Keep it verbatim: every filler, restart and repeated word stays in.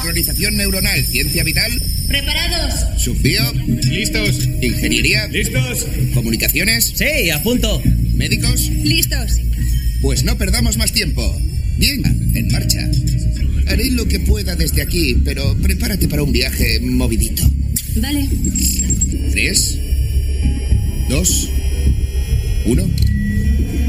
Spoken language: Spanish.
Sincronización neuronal, ciencia vital. Preparados. Subbio. Listos. Ingeniería. Listos. Comunicaciones. Sí, a punto. Médicos. Listos. Pues no perdamos más tiempo. Bien, en marcha. Haré lo que pueda desde aquí, pero prepárate para un viaje movidito. Vale. Tres, dos, uno...